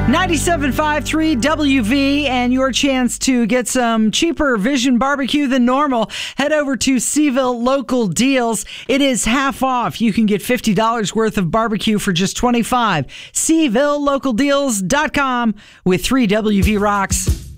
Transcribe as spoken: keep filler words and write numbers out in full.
ninety-seven point five three W V, and your chance to get some cheaper Vision barbecue than normal. Head over to Seaville Local Deals. It is half off. You can get fifty dollars worth of barbecue for just twenty-five dollars. Seaville Local Deals dot com with three W V Rocks.